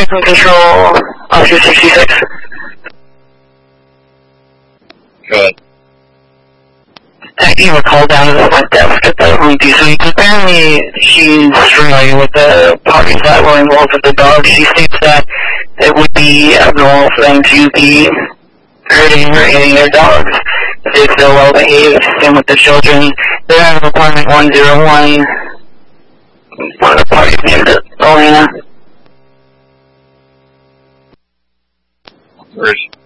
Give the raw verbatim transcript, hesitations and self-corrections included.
from Control, Officer sixty-six. Good. I gave a call down to the front desk at the room this week. Apparently, she's familiar with the parties that were involved with the dog. She states that it would be abnormal for them to be hurting or hitting their dogs if they're well behaved. Same with the children. They're in apartment one oh one. One of the parties named Elena. Where's